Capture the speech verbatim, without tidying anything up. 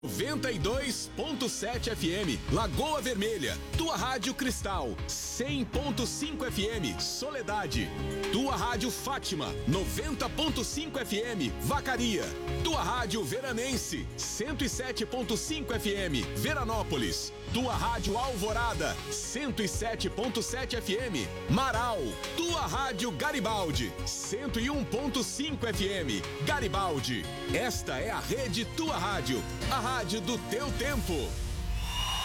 noventa e dois ponto sete F M, Lagoa Vermelha. Tua Rádio Cristal, cem ponto cinco F M, Soledade. Tua Rádio Fátima, noventa ponto cinco F M, Vacaria. Tua Rádio Veranense, cento e sete ponto cinco F M, Veranópolis. Tua Rádio Alvorada, cento e sete ponto sete F M, Marau. Tua Rádio Garibaldi, cento e um ponto cinco F M, Garibaldi. Esta é a rede Tua Rádio, a rádio do teu tempo.